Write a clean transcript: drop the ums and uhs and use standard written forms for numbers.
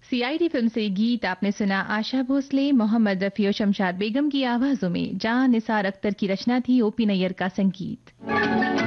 CID film से गीत आपने सुना। आशा भोसले, मोहम्मद रफी और शमशाद बेगम की आवाजों में। जहां निसार अख्तर की रचना थी, ओपी नैयर का संगीत।